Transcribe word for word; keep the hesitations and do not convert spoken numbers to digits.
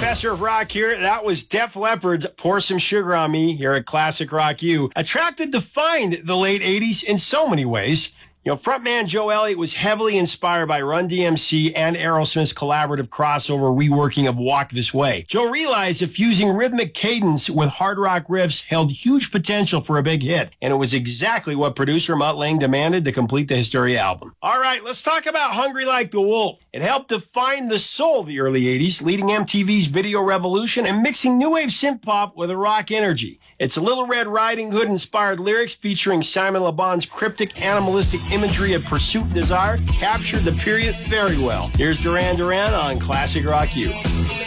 Professor of Rock here. That was Def Leppard's Pour Some Sugar on Me here at Classic Rock U. A track that defined the late eighties in so many ways. You know, frontman Joe Elliott was heavily inspired by Run D M C and Aerosmith's collaborative crossover reworking of Walk This Way. Joe realized that fusing rhythmic cadence with hard rock riffs held huge potential for a big hit, and it was exactly what producer Mutt Lange demanded to complete the Hysteria album. All right, let's talk about Hungry Like the Wolf. It helped define the soul of the early eighties, leading M T V's video revolution and mixing new wave synth pop with a rock energy. It's a Little Red Riding Hood-inspired lyrics featuring Simon Le Bon's cryptic, animalistic imagery of pursuit and desire captured the period very well. Here's Duran Duran on Classic Rock U.